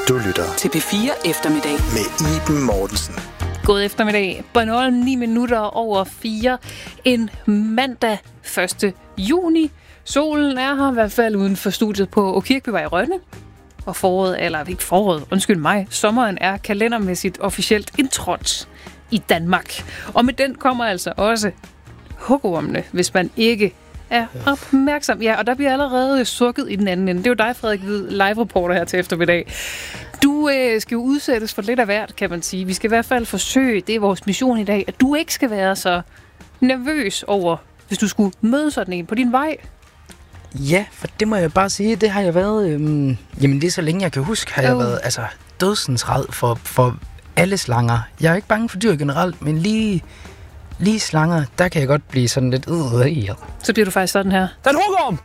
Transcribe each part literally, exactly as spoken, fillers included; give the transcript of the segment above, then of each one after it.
Du lytter til P fire Eftermiddag med Iben Mortensen. God eftermiddag. Bornholm ni minutter over fire. En mandag første juni. Solen er her i hvert fald uden for studiet på Kirkbyvej i Rønne. Og foråret, eller ikke foråret, undskyld mig, sommeren er kalendermæssigt officielt indtrådt i Danmark. Og med den kommer altså også hugormene, hvis man ikke er opmærksom. Ja, og der bliver allerede sukket i den anden ende. Det er jo dig, Frederik Hvid, live-reporter her til eftermiddag. Du øh, skal jo udsættes for lidt af hvert, kan man sige. Vi skal i hvert fald forsøge, det er vores mission i dag, at du ikke skal være så nervøs over, hvis du skulle møde sådan en på din vej. Ja, for det må jeg bare sige, det har jeg været, øhm, jamen det er så længe jeg kan huske, har jeg Oh. været altså dødsens ræd for, for alle slanger. Jeg er ikke bange for dyr generelt, men lige, lige slanger, der kan jeg godt blive sådan lidt øh i. Så bliver du faktisk sådan her. Der er en hugorm!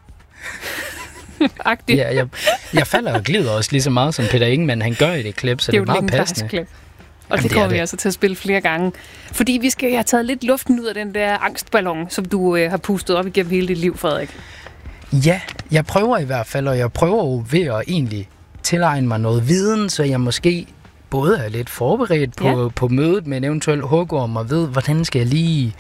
Agtigt. Ja, jeg, jeg falder og glider også lige så meget, som Peter Ingemann, han gør i det klip, så det er, det er meget passende. Klip. Og Jamen, det det kommer vi det. altså til at spille flere gange. Fordi vi skal have taget lidt luften ud af den der angstballon, som du øh, har pustet op igennem hele dit liv, Frederik. Ja, jeg prøver i hvert fald, og jeg prøver jo ved at egentlig tilegne mig noget viden, så jeg måske både er lidt forberedt på, ja. på mødet med en eventuel hugorm, og ved, hvordan skal jeg lige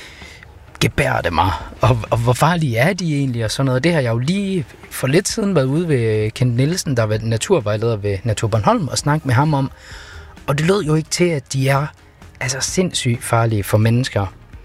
gebærde mig, og, og hvor farlige er de egentlig, og sådan noget. Det har jeg jo lige for lidt siden været ude ved Kent Nielsen, der var naturvejleder ved Natur Bornholm, og snakket med ham om, og det lød jo ikke til, at de er altså sindssygt farlige for mennesker.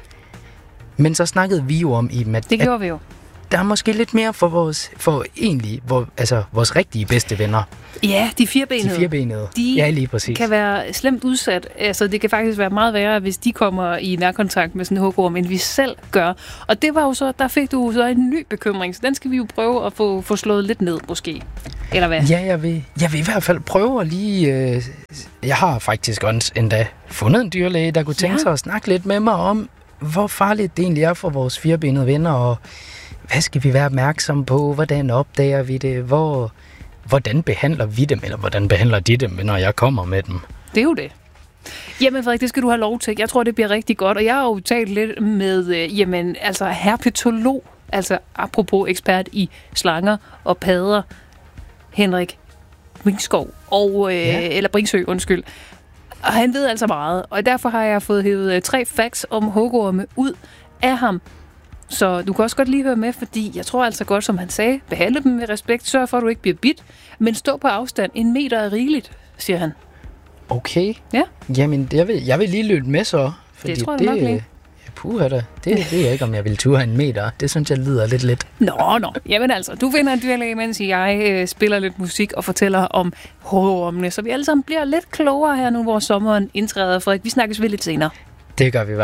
Men så snakkede vi jo om, i at, Det gjorde vi jo. der er måske lidt mere for vores, for egentlig, hvor, altså vores rigtige bedste venner. Ja, de firebenede. De firebenede. De ja, lige præcis. kan være slemt udsat. Altså, det kan faktisk være meget værre, hvis de kommer i nærkontakt med sådan en hugorm, end vi selv gør. Og det var jo så, der fik du så en ny bekymring, så den skal vi jo prøve at få, få slået lidt ned, måske. Eller hvad? Ja, jeg vil, jeg vil i hvert fald prøve at lige... Øh, jeg har faktisk også endda fundet en dyrlæge, der kunne tænke ja. sig at snakke lidt med mig om, hvor farligt det egentlig er for vores firebenede venner, og hvad skal vi være opmærksomme på? Hvordan opdager vi det? Hvor, hvordan behandler vi dem? Eller hvordan behandler de dem, når jeg kommer med dem? Det er jo det. Jamen Frederik, det skal du have lov til. Jeg tror, det bliver rigtig godt. Og jeg har jo talt lidt med, øh, jamen, altså herpetolog, altså apropos ekspert i slanger og padder, Henrik Brinkskov, og, øh, ja. eller Brinksø, undskyld. Og han ved altså meget, og derfor har jeg fået hævet øh, tre facts om hugorme ud af ham. Så du kan også godt lige høre med, fordi jeg tror altså godt, som han sagde, behandle dem med respekt, sørg for, at du ikke bliver bidt, men stå på afstand. En meter er rigeligt, siger han. Okay. Ja. Jamen, jeg vil, jeg vil lige lytte med så. Fordi det tror jeg det, nok lige. Ja, puha da. Det ved jeg ikke, om jeg vil ture en meter. Det synes jeg lyder lidt lidt. Nå, nå. Jamen altså, du finder en dyrlæge, mens jeg øh, spiller lidt musik og fortæller om hugormene, så vi alle sammen bliver lidt klogere her nu, hvor sommeren indtræder. Frederik, vi snakkes ved lidt senere. Det gør vi.